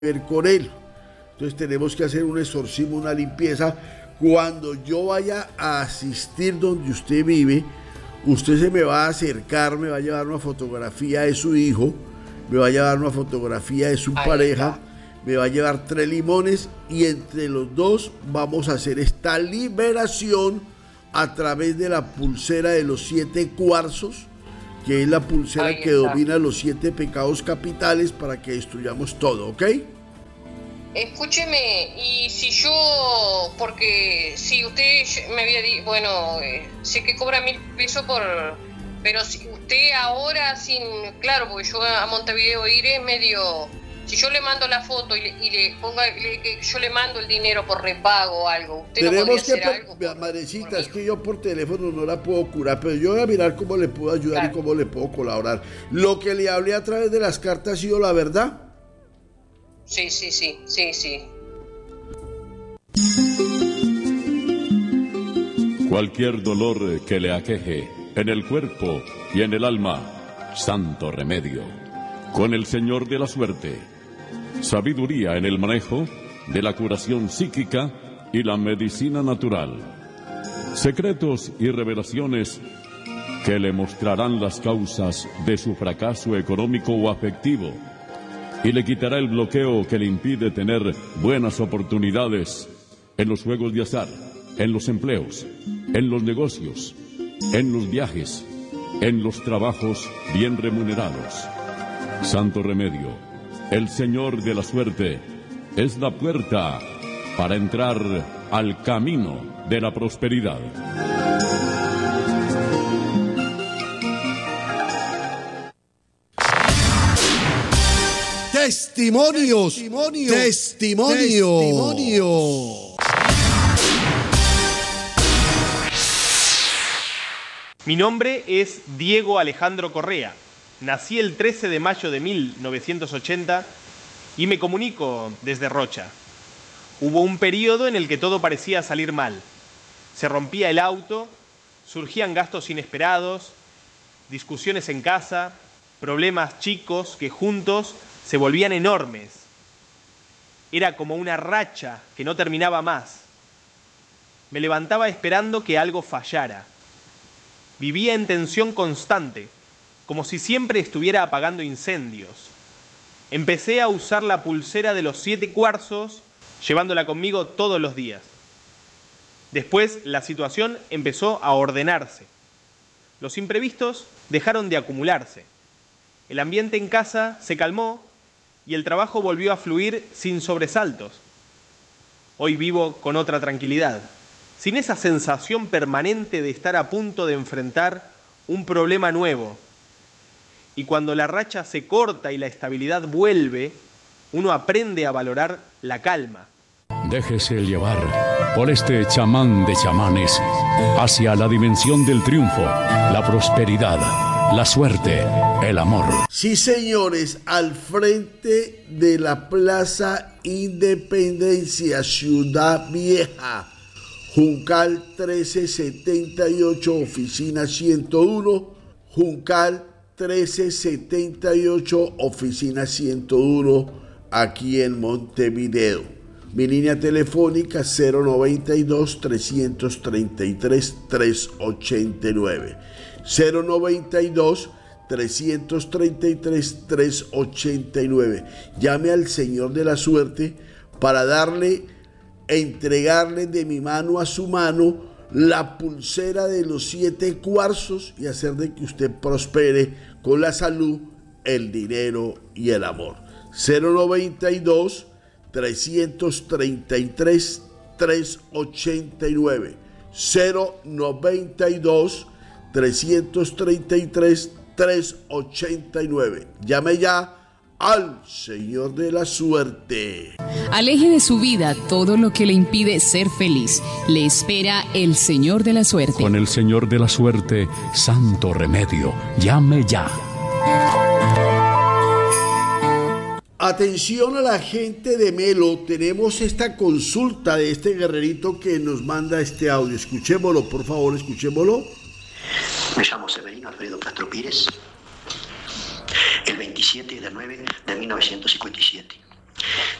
ver con él. Entonces tenemos que hacer un exorcismo, una limpieza. Cuando yo vaya a asistir donde usted vive, usted se me va a acercar, me va a llevar una fotografía de su hijo, me va a llevar una fotografía de su pareja, me va a llevar 3 limones y entre los dos vamos a hacer esta liberación a través de la pulsera de los 7 cuarzos, que es la pulsera que domina los 7 pecados capitales para que destruyamos todo, ¿ok? Escúcheme, y si yo, porque si usted me había dicho, bueno, sé que cobra 1.000 pesos por, pero si usted ahora sin, claro, porque yo a Montevideo iré medio, si yo le mando la foto y le ponga, yo le mando el dinero por repago o algo, usted no podría hacer algo. Madrecita, es que yo por teléfono no la puedo curar, pero yo voy a mirar cómo le puedo ayudar y cómo le puedo colaborar. Lo que le hablé a través de las cartas ha sido la verdad. Sí. Cualquier dolor que le aqueje en el cuerpo y en el alma, santo remedio. Con el Señor de la Suerte, sabiduría en el manejo de la curación psíquica y la medicina natural. Secretos y revelaciones que le mostrarán las causas de su fracaso económico o afectivo y le quitará el bloqueo que le impide tener buenas oportunidades en los juegos de azar, en los empleos, en los negocios, en los viajes, en los trabajos bien remunerados. Santo Remedio, el Señor de la Suerte, es la puerta para entrar al camino de la prosperidad. Testimonios. Mi nombre es Diego Alejandro Correa. Nací el 13 de mayo de 1980 y me comunico desde Rocha. Hubo un periodo en el que todo parecía salir mal. Se rompía el auto, surgían gastos inesperados, discusiones en casa, problemas chicos que juntos se volvían enormes. Era como una racha que no terminaba más. Me levantaba esperando que algo fallara. Vivía en tensión constante, como si siempre estuviera apagando incendios. Empecé a usar la pulsera de los 7 cuarzos, llevándola conmigo todos los días. Después la situación empezó a ordenarse. Los imprevistos dejaron de acumularse. El ambiente en casa se calmó y el trabajo volvió a fluir sin sobresaltos. Hoy vivo con otra tranquilidad, sin esa sensación permanente de estar a punto de enfrentar un problema nuevo. Y cuando la racha se corta y la estabilidad vuelve, uno aprende a valorar la calma. Déjese llevar por este chamán de chamanes hacia la dimensión del triunfo, la prosperidad, la suerte, el amor. Sí, señores, al frente de la Plaza Independencia, Ciudad Vieja, Juncal 1378, oficina 101, Juncal 1378, oficina 101, aquí en Montevideo. Mi línea telefónica 092-333-389. 092-333-389. Llame al Señor de la Suerte para entregarle de mi mano a su mano la pulsera de los 7 cuarzos y hacer de que usted prospere con la salud, el dinero y el amor. 092-333-389. 092-333-389. Llame ya al Señor de la Suerte. Aleje de su vida todo lo que le impide ser feliz. Le espera el Señor de la Suerte. Con el Señor de la Suerte, santo remedio. Llame ya. Atención a la gente de Melo, tenemos esta consulta de este guerrerito que nos manda este audio. Escuchémoslo, por favor, escuchémoslo. Me llamo Severino Alfredo Castro Pires, el 27 de 9 de 1957.